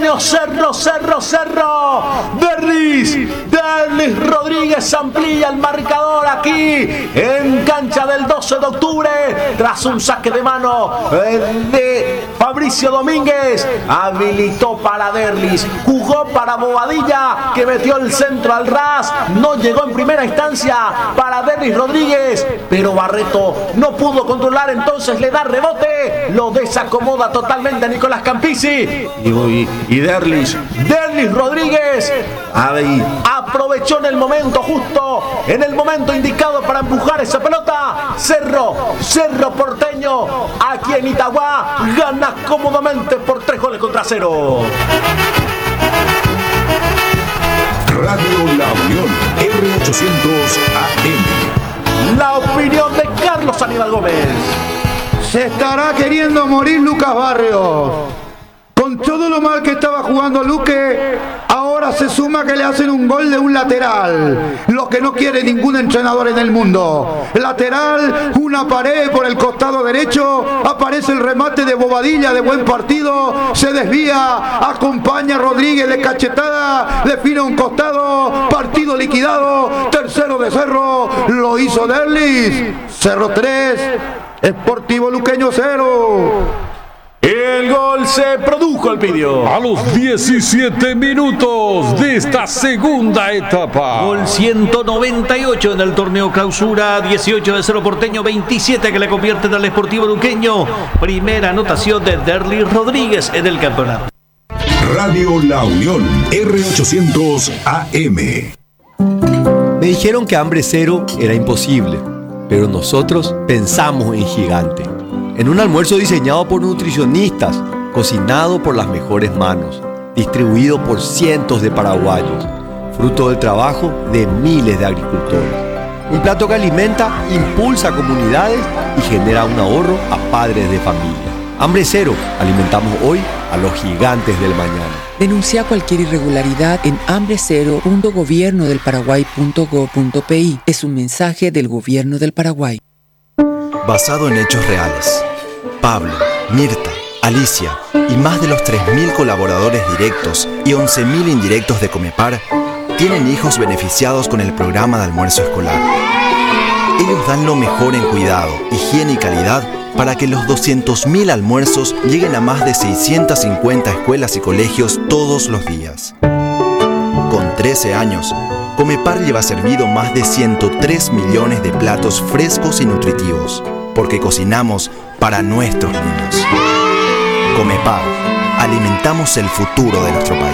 porteño, Cerro. Derlis Rodríguez amplía el marcador aquí en cancha del 12 de octubre tras un saque de mano de Fabricio Domínguez. Habilitó para Derlis, jugó para Bobadilla que metió el centro al ras, no llegó en primera instancia para Derlis Rodríguez, pero Barreto no pudo controlar, entonces le da rebote, lo desacomoda totalmente a Nicolás Campisi y Derlis Rodríguez ahí aprovechó en el momento justo, en el momento indicado para empujar esa pelota. Cerro porteño aquí en Itagua gana cómodamente por 3-0. Radio La Unión, R800 AM. La opinión de Carlos Aníbal Gómez. Se estará queriendo morir Lucas Barrios. Con todo lo mal que estaba jugando Luque, ahora se suma que le hacen un gol de un lateral. Lo que no quiere ningún entrenador en el mundo. Lateral, una pared por el costado derecho, aparece el remate de Bobadilla de buen partido, se desvía, acompaña a Rodríguez de cachetada, define un costado, partido liquidado, tercero de Cerro, lo hizo Derlis. Cerro 3, Sportivo Luqueño 0. El gol se produjo, el vídeo. A los 17 minutos de esta segunda etapa. Gol 198 en el torneo clausura, 18 de Cerro Porteño, 27 que le convierten al Sportivo Luqueño. Primera anotación de Derlis Rodríguez en el campeonato. Radio La Unión, R800 AM. Me dijeron que hambre cero era imposible, pero nosotros pensamos en gigante. En un almuerzo diseñado por nutricionistas, cocinado por las mejores manos, distribuido por cientos de paraguayos, fruto del trabajo de miles de agricultores. Un plato que alimenta, impulsa comunidades y genera un ahorro a padres de familia. Hambre cero, alimentamos hoy a los gigantes del mañana. Denuncia cualquier irregularidad en hambrecero.gobiernodelparaguay.gov.pi. Es un mensaje del Gobierno del Paraguay. Basado en hechos reales, Pablo, Mirta, Alicia y más de los 3.000 colaboradores directos y 11.000 indirectos de Comepar tienen hijos beneficiados con el programa de almuerzo escolar. Ellos dan lo mejor en cuidado, higiene y calidad para que los 200.000 almuerzos lleguen a más de 650 escuelas y colegios todos los días. Con 13 años, Comepar lleva servido más de 103 millones de platos frescos y nutritivos, porque cocinamos para nuestros niños. Comepar, alimentamos el futuro de nuestro país.